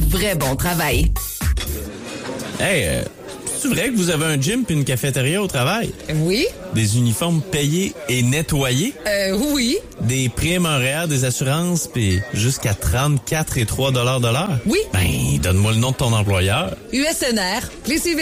vrai bon travail. Hey, c'est vrai que vous avez un gym puis une cafétéria au travail? Oui? Des uniformes payés et nettoyés? Oui. Des primes horaires, des assurances, puis jusqu'à 34,3 $ de l'heure? Oui. Ben, donne-moi le nom de ton employeur. USNR. Plessis